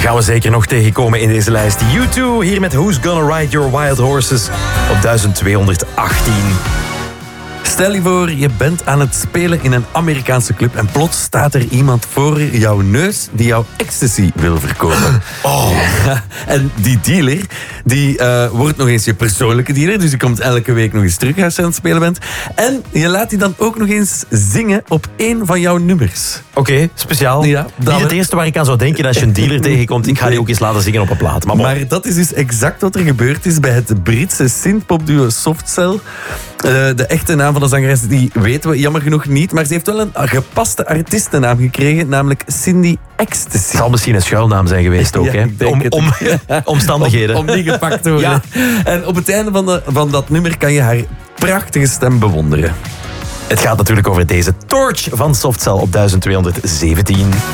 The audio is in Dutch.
Gaan we zeker nog tegenkomen in deze lijst. U2 hier met Who's Gonna Ride Your Wild Horses op 1218. Stel je voor, je bent aan het spelen in een Amerikaanse club en plots staat er iemand voor jouw neus die jouw ecstasy wil verkopen. En die dealer, die wordt nog eens je persoonlijke dealer, dus je komt elke week nog eens terug als je aan het spelen bent. En je laat die dan ook nog eens zingen op één van jouw nummers. Oké, speciaal. Ja, Niet het eerste waar ik aan zou denken als je een dealer tegenkomt. Ik ga die ook eens laten zingen op een plaat. Maar dat is dus exact wat er gebeurd is bij het Britse synthpopduo Soft Cell. De echte naam van de zangeres die weten we jammer genoeg niet, maar ze heeft wel een gepaste artiestennaam gekregen, namelijk Cindy Ecstasy. Het zal misschien een schuilnaam zijn geweest ook, Ja, hè? ik denk het. Om omstandigheden. Om niet gepakt te worden. Ja. En op het einde van dat nummer kan je haar prachtige stem bewonderen. Het gaat natuurlijk over deze Torch van Soft Cell op 1217.